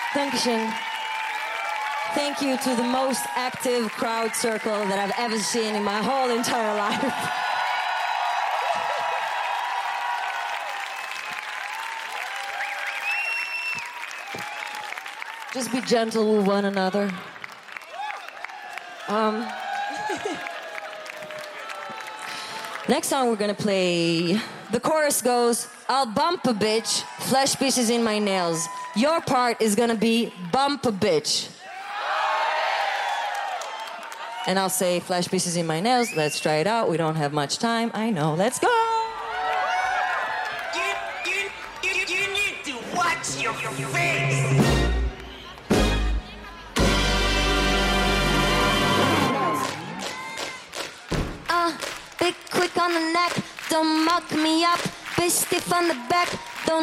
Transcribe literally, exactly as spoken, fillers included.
Dankeschön. Thank you to the most active crowd circle that I've ever seen in my whole entire life. Just be gentle with one another. Um, next song we're gonna play, the chorus goes, I'll bump a bitch, flesh pieces in my nails. Your part is gonna be bump a bitch. And I'll say flesh pieces in my nails. Let's try it out. We don't have much time. I know. Let's go. You, you, you, you need to watch your, your face. Uh, big quick on the neck, don't muck me up. Bitch stiff on the back, don't